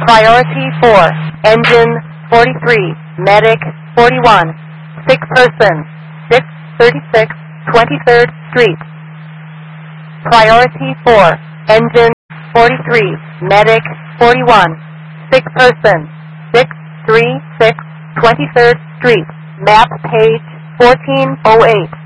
Priority 4, Engine 43, Medic 41, 6 person, 636 23rd Street. Priority 4, Engine 43, Medic 41, 6 person, 636 23rd Street. Map page 1408.